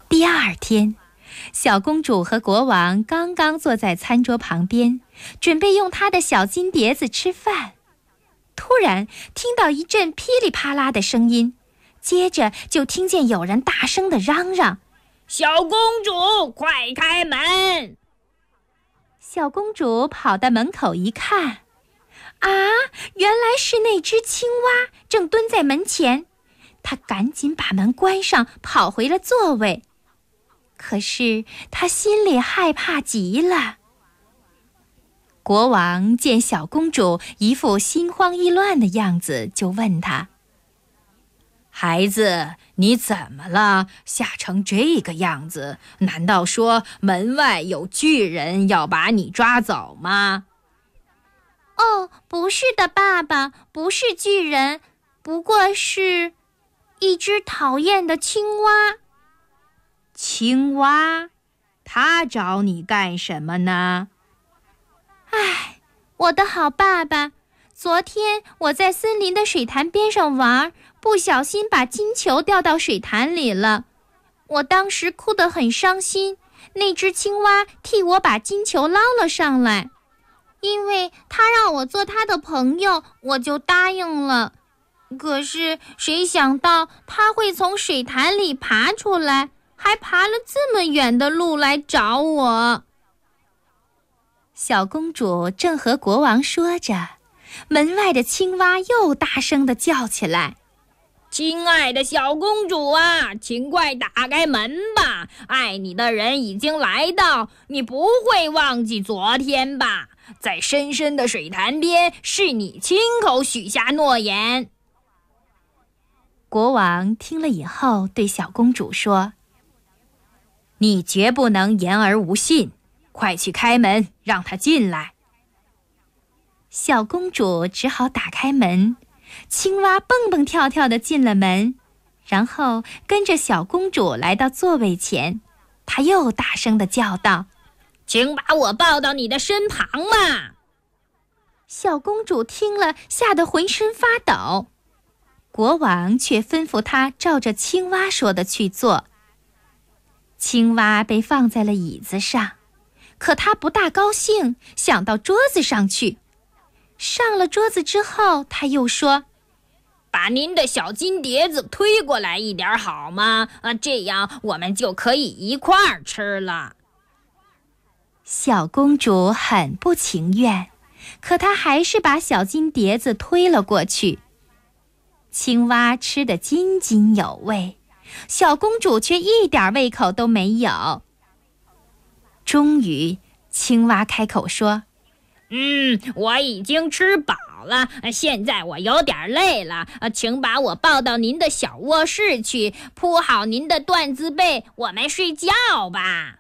第二天，小公主和国王刚刚坐在餐桌旁边，准备用她的小金碟子吃饭，突然听到一阵噼里啪啦的声音，接着就听见有人大声地嚷嚷：“ 小公主，快开门！” 小公主跑到门口一看，啊，原来是那只青蛙正蹲在门前。她赶紧把门关上，跑回了座位。可是她心里害怕极了。国王见小公主一副心慌意乱的样子，就问她：“ 孩子，你怎么了？吓成这个样子？难道说门外有巨人要把你抓走吗？”“ 哦，不是的，爸爸，不是巨人，不过是一只讨厌的青蛙。”“ 青蛙？它找你干什么呢？”“ 唉，我的好爸爸，昨天我在森林的水潭边上玩，不小心把金球掉到水潭里了。我当时哭得很伤心，那只青蛙替我把金球捞了上来。因为他让我做他的朋友，我就答应了。可是谁想到他会从水潭里爬出来，还爬了这么远的路来找我。”小公主正和国王说着，门外的青蛙又大声地叫起来：“ 亲爱的小公主啊，请快打开门吧！爱你的人已经来到，你不会忘记昨天吧？在深深的水潭边，是你亲口许下诺言。” 国王听了以后，对小公主说：“ 你绝不能言而无信，快去开门，让他进来。” 小公主只好打开门，青蛙蹦蹦跳跳地进了门，然后跟着小公主来到座位前，她又大声地叫道：“ 请把我抱到你的身旁嘛！” 小公主听了，吓得浑身发抖。国王却吩咐她照着青蛙说的去做。青蛙被放在了椅子上，可她不大高兴，想到桌子上去。上了桌子之后，她又说：“ 把您的小金碟子推过来一点好吗？这样我们就可以一块儿吃了。” 小公主很不情愿，可她还是把小金碟子推了过去。青蛙吃得津津有味，小公主却一点胃口都没有。终于，青蛙开口说：“ 我已经吃饱了，现在我有点累了，请把我抱到您的小卧室去，铺好您的缎子被，我们睡觉吧。”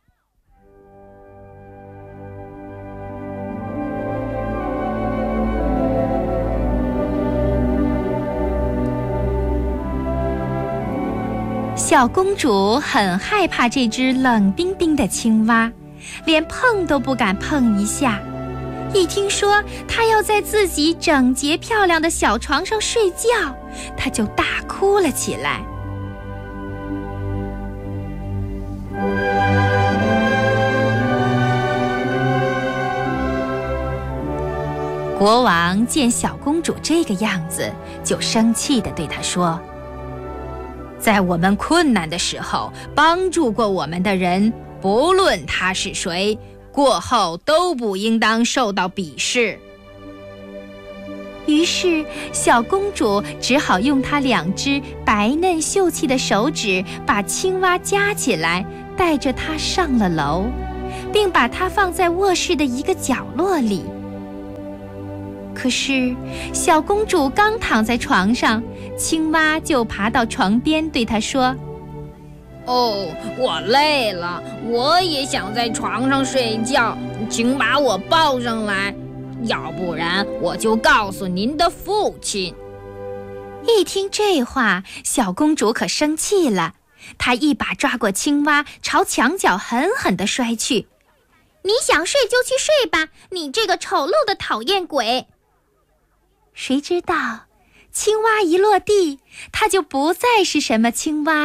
小公主很害怕这只冷冰冰的青蛙，连碰都不敢碰一下。一听说她要在自己整洁漂亮的小床上睡觉，她就大哭了起来。国王见小公主这个样子，就生气地对她说：“ 在我们困难的时候，帮助过我们的人，不论他是谁，过后都不应当受到鄙视。” 于是，小公主只好用她2只白嫩秀气的手指把青蛙夹起来，带着它上了楼，并把它放在卧室的一个角落里。可是，小公主刚躺在床上，青蛙就爬到床边对她说：“ 哦，我累了，我也想在床上睡觉，请把我抱上来，要不然我就告诉您的父亲。” 一听这话，小公主可生气了，她一把抓过青蛙，朝墙角狠狠地摔去。“你想睡就去睡吧，你这个丑陋的讨厌鬼！”谁知道，青蛙一落地，它就不再是什么青蛙